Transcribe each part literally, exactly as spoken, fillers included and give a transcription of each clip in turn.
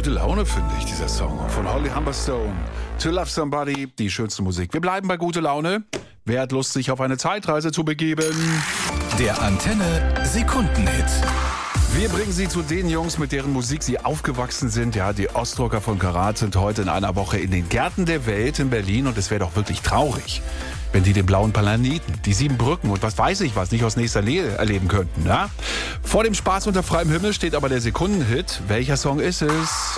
gute Laune, finde ich, dieser Song. Von Holly Humberstone. To Love Somebody, die schönste Musik. Wir bleiben bei gute Laune. Wer hat Lust, sich auf eine Zeitreise zu begeben? Der Antenne Sekundenhit. Wir bringen Sie zu den Jungs, mit deren Musik Sie aufgewachsen sind. Ja, die Ostrocker von Karat sind heute in einer Woche in den Gärten der Welt in Berlin. Und es wäre doch wirklich traurig, wenn die den blauen Planeten, die sieben Brücken und was weiß ich was nicht aus nächster Nähe erleben könnten. Ja? Vor dem Spaß unter freiem Himmel steht aber der Sekundenhit. Welcher Song ist es?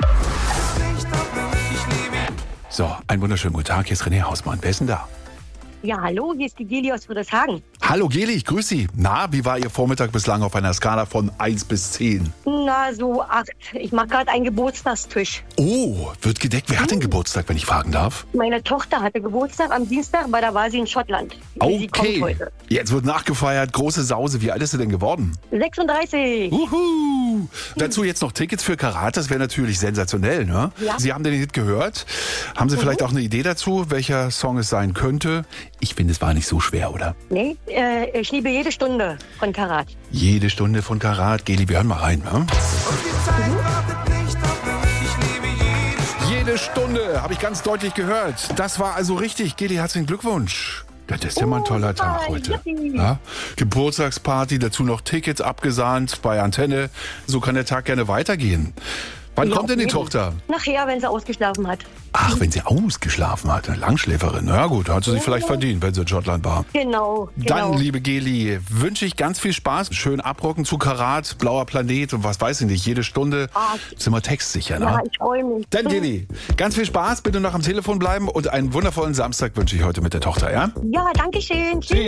So, einen wunderschönen guten Tag. Hier ist René Hausmann. Wer ist denn da? Ja, hallo, hier ist die Geli aus Friedrichshagen. Hallo Geli, ich grüße Sie. Na, wie war Ihr Vormittag bislang auf einer Skala von eins bis zehn? Na, so acht. Ich mache gerade einen Geburtstagstisch. Oh, wird gedeckt. Wer hat denn Geburtstag, wenn ich fragen darf? Meine Tochter hatte Geburtstag am Dienstag, aber da war sie in Schottland. Sie kommt Okay, heute. jetzt wird nachgefeiert. Große Sause. Wie alt ist sie denn geworden? sechsunddreißig. Uhu. Dazu jetzt noch Tickets für Karat. Das wäre natürlich sensationell, ne? Ja. Sie haben den Hit gehört. Haben Sie vielleicht auch eine Idee dazu, welcher Song es sein könnte? Ich finde, es war nicht so schwer, oder? Nee, äh, ich liebe jede Stunde von Karat. Jede Stunde von Karat. Geli, wir hören mal rein, ne? Jede Stunde, habe ich ganz deutlich gehört. Das war also richtig. Geli, herzlichen Glückwunsch. Das ist ja mal ein toller Tag Oh, heute. yippie. Ja? Geburtstagsparty, dazu noch Tickets abgesahnt bei Antenne. So kann der Tag gerne weitergehen. Wann Ja, kommt denn die eben. Tochter? Nachher, wenn sie ausgeschlafen hat. Ach, wenn sie ausgeschlafen hat, eine Langschläferin. Na ja, gut, hat sie sich vielleicht verdient, wenn sie in Schottland war. Genau, genau. Dann, liebe Geli, wünsche ich ganz viel Spaß. Schön abrocken zu Karat, blauer Planet und was weiß ich nicht. Jede Stunde Ah, sind wir textsicher, Ja, ne? ich freue mich. Dann, Geli, ganz viel Spaß. Bitte noch am Telefon bleiben und einen wundervollen Samstag wünsche ich heute mit der Tochter, ja? Ja, danke schön. Tschüss.